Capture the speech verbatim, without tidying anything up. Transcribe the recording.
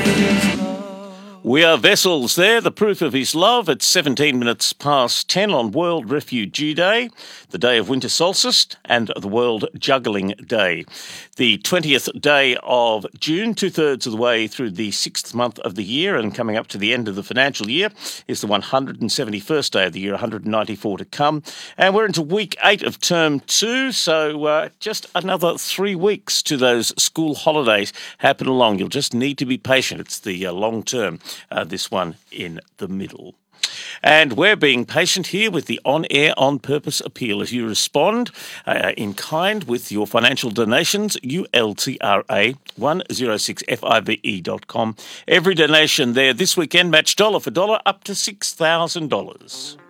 We are vessels there, the proof of his love. It's seventeen minutes past ten on World Refugee Day, the day of winter solstice, and the World Juggling Day. The twentieth day of June, two-thirds of the way through the sixth month of the year, and coming up to the end of the financial year is the one hundred seventy-first day of the year, one hundred ninety-four to come. And we're into week eight of term two, so uh, just another three weeks to those school holidays happen along. You'll just need to be patient. It's the uh, long term. Uh, this one in the middle. And we're being patient here with the on-air, on-purpose appeal. As you respond uh, in kind with your financial donations, U L T R A one oh six F I V E dot com. Every donation there this weekend matched dollar for dollar up to six thousand dollars.